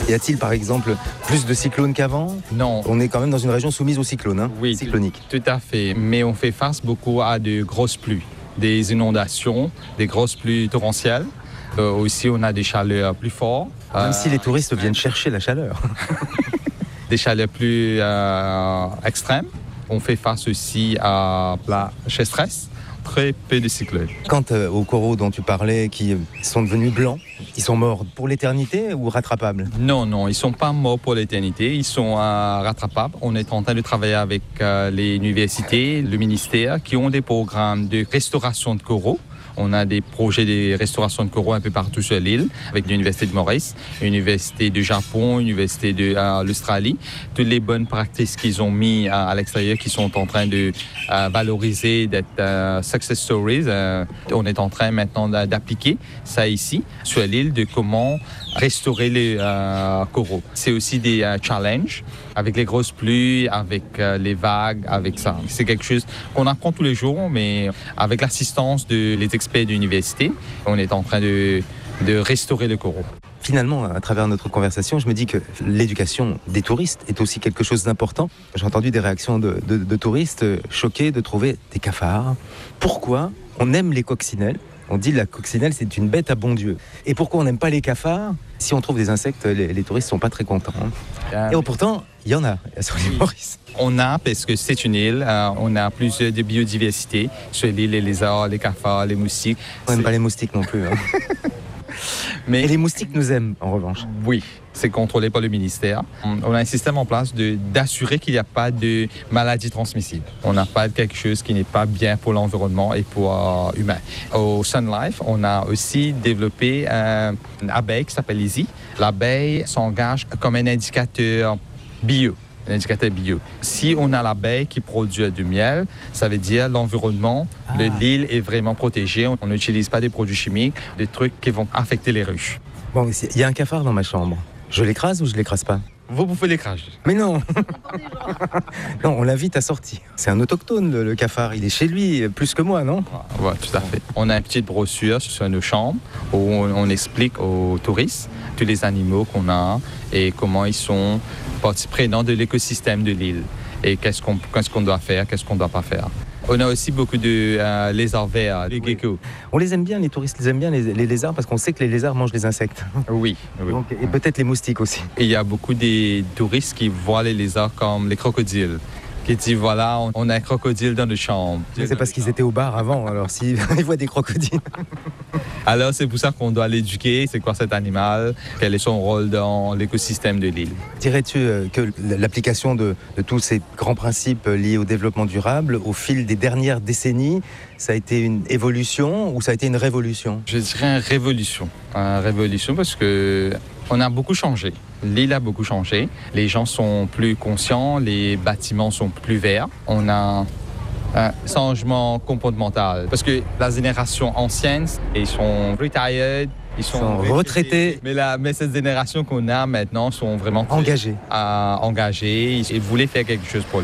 Y a-t-il par exemple plus de cyclones qu'avant ? Non. On est quand même dans une région soumise au cyclone, Oui, cyclonique. Tout à fait. Mais on fait face beaucoup à de grosses pluies, des inondations, des grosses pluies torrentielles. Aussi, on a des chaleurs plus fortes. Même si les touristes viennent chercher la chaleur. Des chaleurs plus extrêmes. On fait face aussi à la sécheresse. Très peu de cyclones. Quant aux coraux dont tu parlais, qui sont devenus blancs, ils sont morts pour l'éternité ou rattrapables ? Non, ils ne sont pas morts pour l'éternité, ils sont rattrapables. On est en train de travailler avec les universités, le ministère, qui ont des programmes de restauration de coraux. On a des projets de restauration de coraux un peu partout sur l'île, avec l'Université de Maurice, l'Université du Japon, l'Université de l'Australie. Toutes les bonnes pratiques qu'ils ont mis à l'extérieur, qui sont en train de valoriser, d'être success stories. On est en train maintenant d'appliquer ça ici, sur l'île, de comment restaurer les coraux. C'est aussi des challenges avec les grosses pluies, avec les vagues, avec ça. C'est quelque chose qu'on apprend tous les jours, mais avec l'assistance des experts de l'université, on est en train de restaurer le coraux. Finalement, à travers notre conversation, je me dis que l'éducation des touristes est aussi quelque chose d'important. J'ai entendu des réactions de touristes choqués de trouver des cafards. Pourquoi on aime les coccinelles ? On dit la coccinelle, c'est une bête à bon Dieu. Et pourquoi on n'aime pas les cafards ? Si on trouve des insectes, les touristes ne sont pas très contents. Et pourtant, il y en a sur l'île Maurice. On a, parce que c'est une île, on a plus de biodiversité. Sur l'île, les lézards, les cafards, les moustiques. On n'aime pas les moustiques non plus. Mais et les moustiques nous aiment, en revanche. Oui, c'est contrôlé par le ministère. On a un système en place d'assurer qu'il n'y a pas de maladies transmissibles. On n'a pas quelque chose qui n'est pas bien pour l'environnement et pour l'humain. Au Sun Life, on a aussi développé une abeille qui s'appelle Lizzie. L'abeille s'engage comme un indicateur bio. Si on a l'abeille qui produit du miel, ça veut dire l'environnement de l'île est vraiment protégé. On n'utilise pas des produits chimiques, des trucs qui vont affecter les ruches. Bon, il y a un cafard dans ma chambre. Je l'écrase ou je l'écrase pas ? Vous pouvez l'écraser. Mais non. Non, on l'invite à sortir. C'est un autochtone, le cafard. Il est chez lui, plus que moi, non ? Oui, tout à fait. On a une petite brochure sur nos chambres où on explique aux touristes tous les animaux qu'on a et comment ils sont partie prenante de l'écosystème de l'île et qu'est-ce qu'on doit faire, qu'est-ce qu'on ne doit pas faire. On a aussi beaucoup de lézards verts, les geckos. On les aime bien, les touristes les aiment bien, les lézards, parce qu'on sait que les lézards mangent les insectes. Oui. Donc, et peut-être les moustiques aussi. Et il y a beaucoup de touristes qui voient les lézards comme les crocodiles. Qui dit voilà, on a un crocodile dans nos chambres. Mais c'est parce qu'ils étaient au bar avant, alors s'ils voient des crocodiles. Alors c'est pour ça qu'on doit l'éduquer, c'est quoi cet animal, quel est son rôle dans l'écosystème de l'île. Dirais-tu que l'application de tous ces grands principes liés au développement durable, au fil des dernières décennies, ça a été une évolution ou ça a été une révolution ? Je dirais une révolution. Une révolution parce que on a beaucoup changé. L'île a beaucoup changé. Les gens sont plus conscients, les bâtiments sont plus verts. On a un changement comportemental. Parce que la génération ancienne, ils sont retired, ils sont retraités. Mais cette génération qu'on a maintenant sont vraiment engagés. Ils voulaient faire quelque chose pour